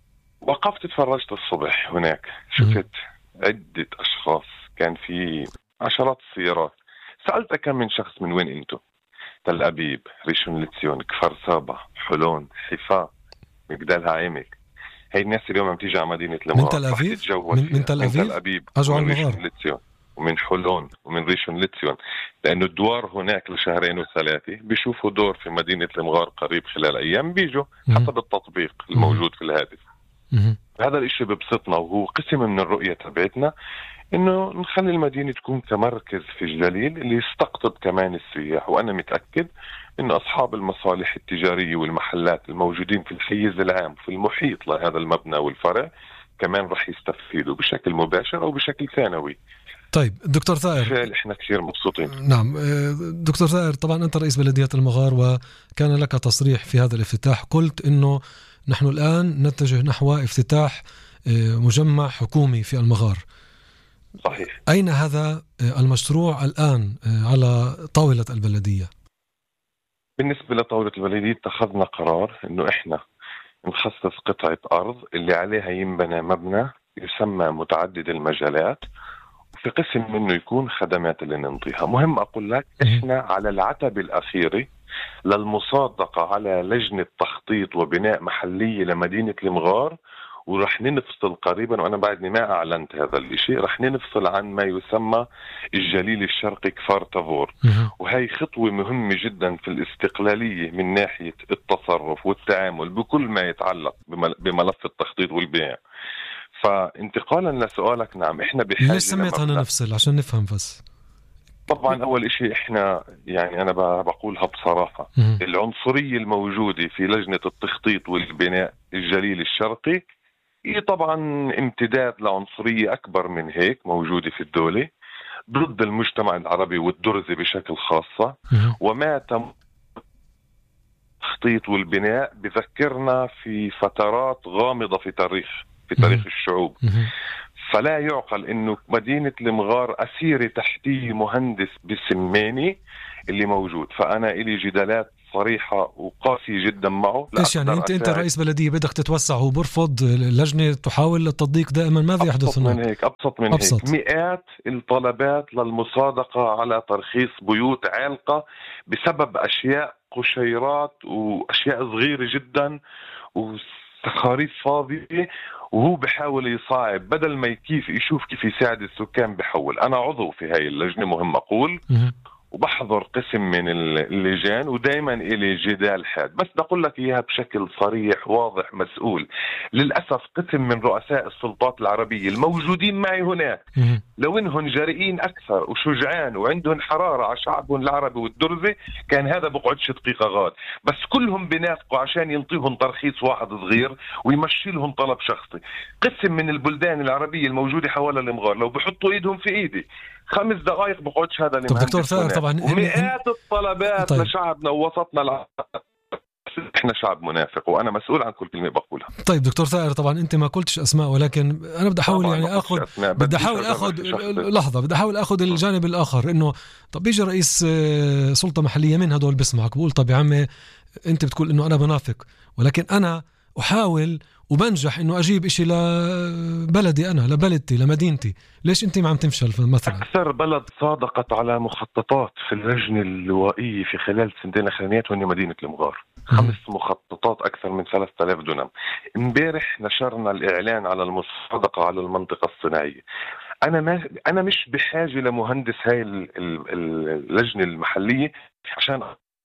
وقفت اتفرجت الصبح هناك، شفت عدة أشخاص، كان في عشرات السيارات. سألت كم من شخص من وين انتم؟ تل أبيب، ريشون لتسيون، كفر صابة، حلون، حفاء، مقدالها عمك. هي الناس اليوم عم تيجي على مدينة المغار من تل أبيب من, من تل أبيب, أبيب أجوا على المغار لتسيون ومن حلون ومن ريشون لتسيون، لأنه الدوار هناك لشهرين وثلاثة، بيشوفوا دور في مدينة المغار قريب خلال أيام، بيجوا حسب التطبيق الموجود في الهاتف. هذا الاشي ببسطنا، وهو قسم من الرؤية تبعتنا انه نخلي المدينة تكون كمركز في الجليل اللي يستقطب كمان السياح. وانا متأكد ان اصحاب المصالح التجارية والمحلات الموجودين في الحيز العام في المحيط لهذا المبنى والفرع كمان رح يستفيدوا بشكل مباشر او بشكل ثانوي. طيب دكتور ثائر، احنا كثير مبسوطين. نعم دكتور ثائر، طبعا انت رئيس بلدية المغار وكان لك تصريح في هذا الافتتاح، قلت انه نحن الآن نتجه نحو افتتاح مجمع حكومي في المغار. صحيح. أين هذا المشروع الآن على طاولة البلدية؟ بالنسبة لطاولة البلدية اتخذنا قرار انه احنا نخصص قطعة ارض اللي عليها ينبنى مبنى يسمى متعدد المجالات، وفي قسم منه يكون خدمات اللي ننطيها. مهم اقول لك احنا على العتبة الاخيرة للمصادقة على لجنة تخطيط وبناء محلية لمدينة المغار، ورح ننفصل قريبا، وانا بعدني ما اعلنت هذا الشيء، رح ننفصل عن ما يسمى الجليل الشرقي كفار تافور. وهي خطوة مهمة جدا في الاستقلالية من ناحية التصرف والتعامل بكل ما يتعلق بملف التخطيط والبيع. فانتقالا لسؤالك، نعم احنا بحاجة. ليش سميتها ننفصل عشان نفهم بس؟ طبعا اول اشي احنا يعني انا بقولها بصراحة، العنصرية الموجودة في لجنة التخطيط والبناء الجليل الشرقي هي طبعا امتداد لعنصرية اكبر من هيك موجودة في الدولة ضد المجتمع العربي والدرزي بشكل خاصة. وما تم التخطيط والبناء بذكرنا في فترات غامضة في تاريخ في تاريخ الشعوب. فلا يعقل انه مدينة المغار اسيرة تحتية مهندس بسماني اللي موجود. فانا الي جدالات صريحة وقاسية جدا معه. ايش يعني انت انت رئيس بلدية بدك تتوسع وبرفض اللجنة تحاول التضييق دائما؟ ماذا يحدث هناك؟ من هيك ابسط من أبسط. هيك مئات الطلبات للمصادقة على ترخيص بيوت عالقة بسبب اشياء قشيرات واشياء صغيرة جدا وتخاريف فاضية، وهو بحاول يصاعب بدل ما كيف يشوف كيف يساعد السكان بحول. أنا عضو في هاي اللجنة مهم أقول، وبحضر قسم من اللجان ودايما إلي جدال حاد، بس بقول لك إياها بشكل صريح واضح مسؤول. للأسف قسم من رؤساء السلطات العربية الموجودين معي هناك لو إنهم جريئين أكثر وشجعان وعندهم حرارة على شعبهم العربي والدرزي كان هذا بقعدش دقيقة غاد، بس كلهم بينافقوا عشان ينطيهم ترخيص واحد صغير ويمشي لهم طلب شخصي. قسم من البلدان العربية الموجودة حول المغار لو بحطوا إيدهم في إيدي خمس دقائق بقعدش هذا اللي دكتور ثائر طبعا ومئات الطلبات طيب. لشعبنا ووسطنا الع... احنا شعب منافق وانا مسؤول عن كل كلمه بقولها. طيب دكتور ثائر طبعا انت ما قلتش اسماء، ولكن انا بدي احاول يعني اخذ بدي احاول اخذ لحظه بدي احاول اخذ الجانب الاخر، انه طب بيجي رئيس سلطه محليه من هدول بسمعك بقول طب يا عمي انت بتقول انه انا بنافق، ولكن انا احاول وبنجح انه اجيب اشي لبلدي انا لبلدتي لمدينتي، ليش انت ما عم تفشل مثلا؟ اكثر بلد صادقت على مخططات في اللجنه اللوائيه في خلال السنتين الاخرانيات هي مدينه المغار. خمس مخططات اكثر من ثلاثة آلاف دونم. امبارح نشرنا الاعلان على المصادقه على المنطقه الصناعيه. انا ما انا مش بحاجه لمهندس هاي اللجنه المحليه عشان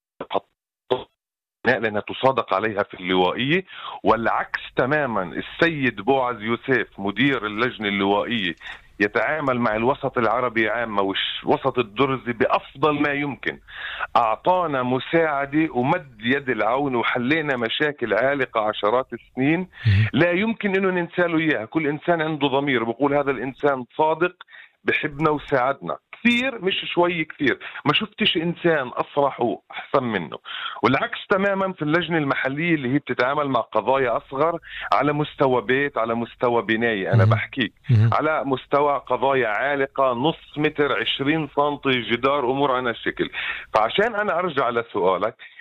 لأنها تصادق عليها في اللوائية، والعكس تماما. السيد بوعز يوسف مدير اللجنة اللوائية يتعامل مع الوسط العربي عامة والوسط الدرزي بأفضل ما يمكن. أعطانا مساعدة ومد يد العون وحلينا مشاكل عالقة عشرات السنين لا يمكن أنه ننساله إياها. كل إنسان عنده ضمير بقول هذا الإنسان صادق بحبنا وساعدنا كثير، مش شوي كثير. ما شفتش إنسان أصرح وأحسن منه. والعكس تماما في اللجنة المحلية اللي هي بتتعامل مع قضايا أصغر على مستوى بيت على مستوى بناية. أنا بحكيك على مستوى قضايا عالقة نص متر عشرين سنتي جدار أمور عن الشكل. فعشان أنا أرجع لسؤالك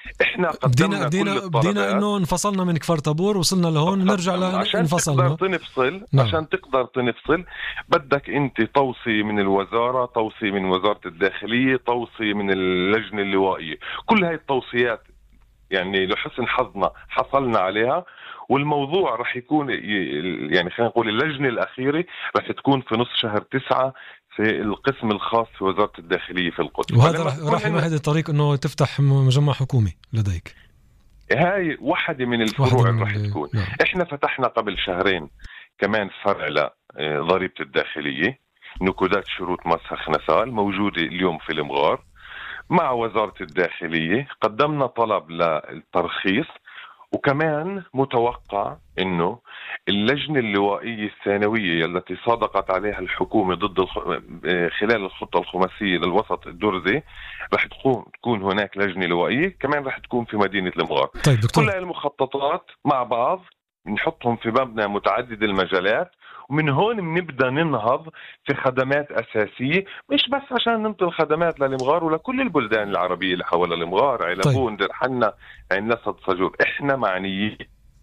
احنا قدمنا بدينا كل بدينا انه انفصلنا من كفر تابور، وصلنا لهون نرجع لانفصلنا. عشان تقدر تنفصل نعم. عشان تقدر تنفصل بدك انت توصي من الوزارة، توصي من وزارة الداخلية، توصي من اللجنة اللوائية. كل هاي التوصيات يعني لحسن حظنا حصلنا عليها، والموضوع رح يكون يعني خلينا نقول اللجنة الأخيرة رح تكون في نص شهر تسعة في القسم الخاص في وزارة الداخلية في القدس. وهذا راح يمهد الطريق انه تفتح مجمع حكومي لديك. هاي واحدة من الفروع اللي راح تكون. نعم. احنا فتحنا قبل شهرين كمان فرع لضريبة الداخلية، نقودات شروط مسخ نسال موجودة اليوم في المغار مع وزارة الداخلية. قدمنا طلب للترخيص، وكمان متوقع انه اللجنة اللوائية الثانوية التي صادقت عليها الحكومة ضد الخ... خلال الخطة الخماسية للوسط الدرزي رح تكون تكون هناك لجنة لوائية كمان رح تكون في مدينة المغار. طيب دكتور. كل هاي المخططات مع بعض نحطهم في مبنى متعدد المجالات، ومن هون بنبدأ ننهض في خدمات أساسية، مش بس عشان ننطي خدمات للمغار ولكل البلدان العربية اللي حول المغار، علبون، دير حنا، عين نسد، صجور. احنا معنيين.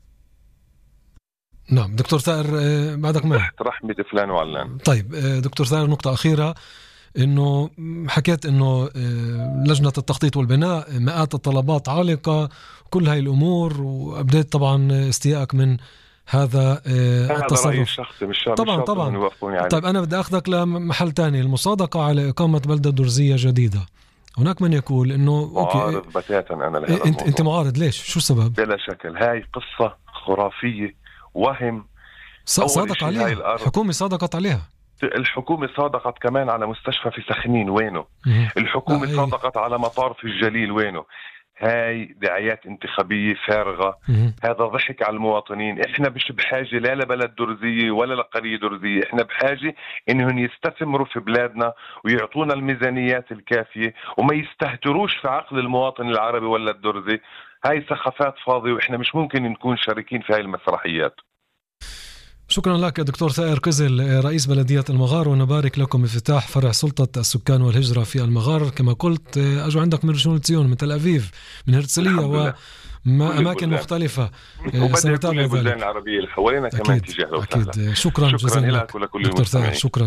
نعم دكتور ثائر بعدك معي. تحت رحمة فلان وعلان. طيب دكتور ثائر، نقطة أخيرة، إنه حكيت إنه لجنة التخطيط والبناء مئات الطلبات عالقة كل هاي الأمور، وأبدأت طبعا استيائك من هذا التصرف. طبعا طبعا. طيب أنا بدي أخذك لمحل تاني، المصادقة على إقامة بلدة درزية جديدة. هناك من يقول إنه معارض بتاتا أنا لهذا أنت أنت معارض، ليش؟ شو السبب؟ بلا شكل هاي قصة خرافية، وهم صادق عليها الحكومة، صادقت عليها الحكومة، صادقت كمان على مستشفى في سخنين، وينه؟ الحكومة آه صادقت على مطار في الجليل، وينه؟ هاي دعايات انتخابية فارغة. مم. هذا ضحك على المواطنين. احنا مش بحاجة لا لبلد درزية ولا لقرية درزية، احنا بحاجة انهم يستثمروا في بلادنا ويعطونا الميزانيات الكافية وما يستهتروش في عقل المواطن العربي ولا الدرزي. هاي سخافات فاضية، واحنا مش ممكن نكون شاركين في هاي المسرحيات. شكرا لك دكتور ثائر كزل رئيس بلدية المغار، ونبارك لكم افتتاح فرع سلطة السكان والهجرة في المغار. كما قلت أجوا عندك من رشون لتسيون، من تل أبيب، من هرتسلية وأماكن مختلفة. وبدأ كل البلدان العربية اللي حوالينا كمان تجاه. أكيد. شكرا, شكرا جزيلا لك ولكل دكتور ثائر. شكرا.